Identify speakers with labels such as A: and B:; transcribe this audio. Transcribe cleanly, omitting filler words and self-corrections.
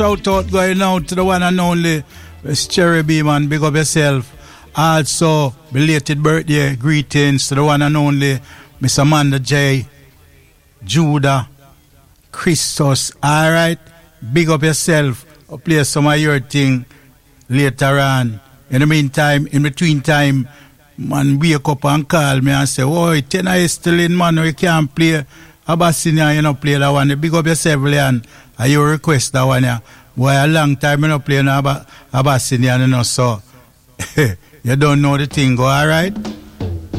A: Shout out going out to the one and only Miss Cherry B, man. Big up yourself. Also, belated birthday greetings to the one and only Miss Amanda J. Judah Christos. Alright, big up yourself. I'll play some of your thing later on. In the meantime, in between time, man, wake up and call me and say, oh, Tenor is still in, man, you can't play Abyssinia, you know, play that one. Big up yourself, Leon. And you request that one, yeah. Boy, a long time you don't play no Abyssinia, you know, so you don't know the thing, go, alright?